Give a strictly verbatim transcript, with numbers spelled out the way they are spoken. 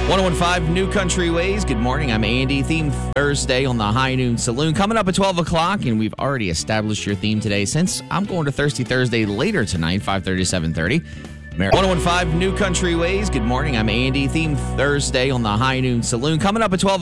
one oh five New Country Ways. Good morning. I'm Andy. Theme Thursday on the High Noon Saloon. Coming up at twelve o'clock, and we've already established your theme today since I'm going to Thirsty Thursday later tonight, five thirty to seven thirty. one oh five New Country Ways. Good morning. I'm Andy. Theme Thursday on the High Noon Saloon. Coming up at twelve